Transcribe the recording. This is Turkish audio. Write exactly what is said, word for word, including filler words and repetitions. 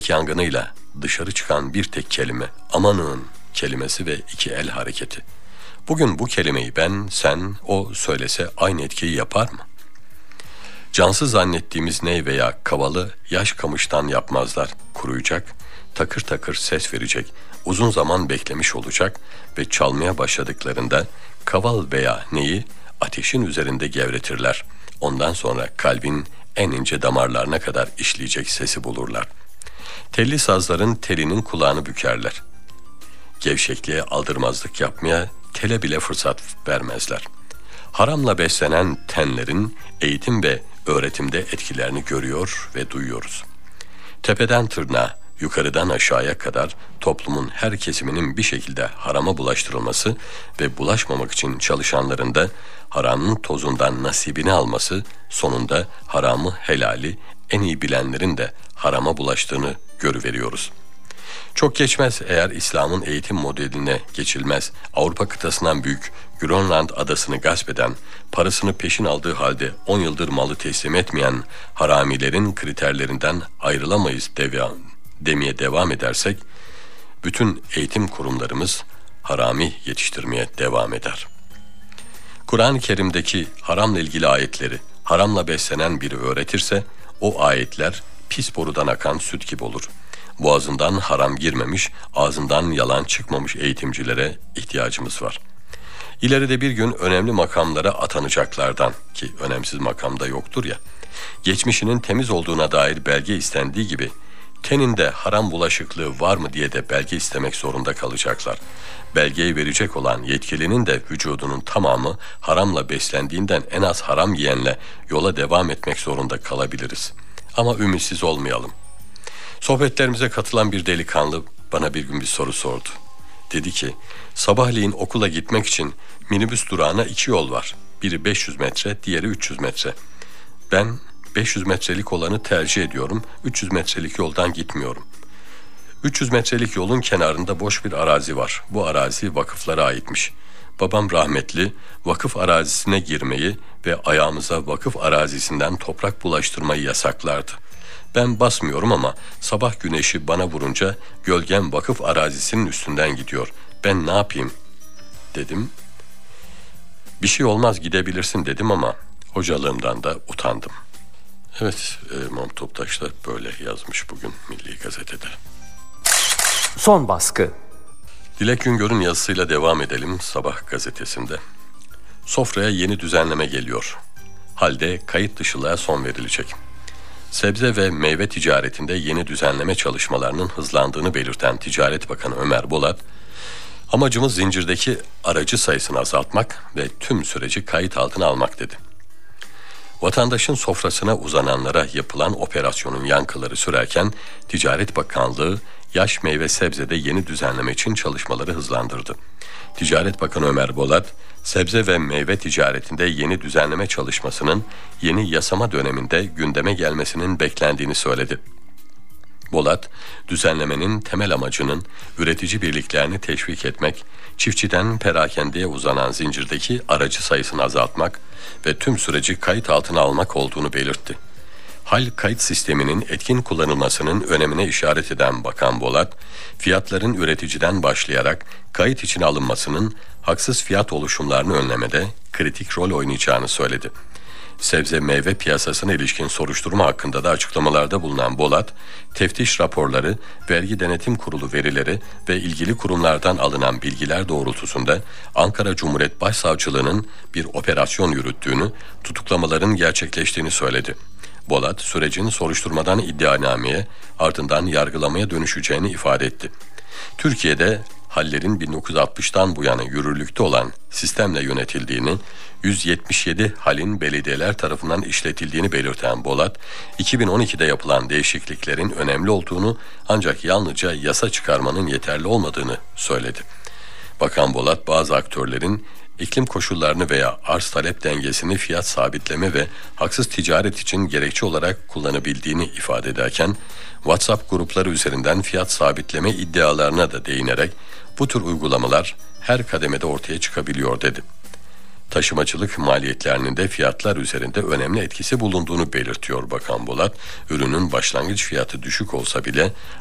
yangınıyla dışarı çıkan bir tek kelime, amanın kelimesi ve iki el hareketi. Bugün bu kelimeyi ben, sen, o söylese aynı etkiyi yapar mı? Cansız zannettiğimiz ney veya kavalı yaş kamıştan yapmazlar. Kuruyacak, takır takır ses verecek, uzun zaman beklemiş olacak ve çalmaya başladıklarında kaval veya neyi ateşin üzerinde gevretirler. Ondan sonra kalbin en ince damarlarına kadar işleyecek sesi bulurlar. Telli sazların telinin kulağını bükerler. Gevşekliğe aldırmazlık yapmaya tele bile fırsat vermezler. Haramla beslenen tenlerin eğitim ve öğretimde etkilerini görüyor ve duyuyoruz. Tepeden tırnağa, yukarıdan aşağıya kadar toplumun her kesiminin bir şekilde harama bulaştırılması ve bulaşmamak için çalışanların da haramın tozundan nasibini alması, sonunda haramı helali en iyi bilenlerin de harama bulaştığını görüveriyoruz. Çok geçmez eğer İslam'ın eğitim modeline geçilmez, Avrupa kıtasından büyük Grönland adasını gasp eden, parasını peşin aldığı halde on yıldır malı teslim etmeyen haramilerin kriterlerinden ayrılamayız devam, demeye devam edersek, bütün eğitim kurumlarımız harami yetiştirmeye devam eder. Kur'an-ı Kerim'deki haramla ilgili ayetleri haramla beslenen biri öğretirse, o ayetler pis borudan akan süt gibi olur. Boğazından haram girmemiş, ağzından yalan çıkmamış eğitimcilere ihtiyacımız var. İleride bir gün önemli makamlara atanacaklardan, ki önemsiz makamda yoktur ya, geçmişinin temiz olduğuna dair belge istendiği gibi, teninde haram bulaşıklığı var mı diye de belge istemek zorunda kalacaklar. Belgeyi verecek olan yetkilinin de vücudunun tamamı haramla beslendiğinden en az haram yiyenle yola devam etmek zorunda kalabiliriz. Ama ümitsiz olmayalım. Sohbetlerimize katılan bir delikanlı bana bir gün bir soru sordu. Dedi ki, sabahleyin okula gitmek için minibüs durağına iki yol var. Biri beş yüz metre, diğeri üç yüz metre. Ben beş yüz metrelik olanı tercih ediyorum, üç yüz metrelik yoldan gitmiyorum. üç yüz metrelik yolun kenarında boş bir arazi var. Bu arazi vakıflara aitmiş. Babam rahmetli vakıf arazisine girmeyi ve ayağımıza vakıf arazisinden toprak bulaştırmayı yasaklardı. Ben basmıyorum ama sabah güneşi bana vurunca gölgem vakıf arazisinin üstünden gidiyor. Ben ne yapayım? Dedim. Bir şey olmaz, gidebilirsin dedim ama hocalığımdan da utandım. Evet, e, Mahmut Toptaş da böyle yazmış bugün Milli Gazete'de. Son baskı. Dilek Güngör'ün yazısıyla devam edelim Sabah gazetesinde. Sofraya yeni düzenleme geliyor. Halde kayıt dışılığa son verilecek. Sebze ve meyve ticaretinde yeni düzenleme çalışmalarının hızlandığını belirten Ticaret Bakanı Ömer Bolat, amacımız zincirdeki aracı sayısını azaltmak ve tüm süreci kayıt altına almak dedi. Vatandaşın sofrasına uzananlara yapılan operasyonun yankıları sürerken Ticaret Bakanlığı yaş meyve sebzede yeni düzenleme için çalışmaları hızlandırdı. Ticaret Bakanı Ömer Bolat, sebze ve meyve ticaretinde yeni düzenleme çalışmasının yeni yasama döneminde gündeme gelmesinin beklendiğini söyledi. Bolat, düzenlemenin temel amacının üretici birliklerini teşvik etmek, çiftçiden perakendeye uzanan zincirdeki aracı sayısını azaltmak ve tüm süreci kayıt altına almak olduğunu belirtti. Hal kayıt sisteminin etkin kullanılmasının önemine işaret eden Bakan Bolat, fiyatların üreticiden başlayarak kayıt için alınmasının haksız fiyat oluşumlarını önlemede kritik rol oynayacağını söyledi. Sebze meyve piyasasına ilişkin soruşturma hakkında da açıklamalarda bulunan Bolat, teftiş raporları, vergi denetim kurulu verileri ve ilgili kurumlardan alınan bilgiler doğrultusunda Ankara Cumhuriyet Başsavcılığı'nın bir operasyon yürüttüğünü, tutuklamaların gerçekleştiğini söyledi. Bolat, sürecin soruşturmadan iddianameye, ardından yargılamaya dönüşeceğini ifade etti. Türkiye'de hallerin bin dokuz yüz altmıştan bu yana yürürlükte olan sistemle yönetildiğini, yüz yetmiş yedi halin belediyeler tarafından işletildiğini belirten Bolat, iki bin on ikide yapılan değişikliklerin önemli olduğunu ancak yalnızca yasa çıkarmanın yeterli olmadığını söyledi. Bakan Bolat, bazı aktörlerin iklim koşullarını veya arz talep dengesini fiyat sabitleme ve haksız ticaret için gerekçe olarak kullanabildiğini ifade ederken, WhatsApp grupları üzerinden fiyat sabitleme iddialarına da değinerek bu tür uygulamalar her kademede ortaya çıkabiliyor dedi. taşımacılık maliyetlerinin de fiyatlar üzerinde önemli etkisi bulunduğunu belirtiyor Bakan Bolat. Ürünün başlangıç fiyatı düşük olsa bile